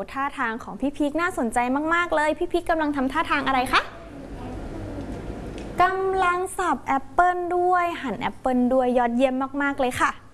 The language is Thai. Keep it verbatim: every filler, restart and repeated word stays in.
ท่าทางของพี่พีคน่าสนใจมากๆเลยพี่พีคกำลังทำท่าทางอะไรคะกำลังสับแอปเปิลด้วยหั่นแอปเปิลด้วยยอดเยี่ยมมากๆเลยค่ะ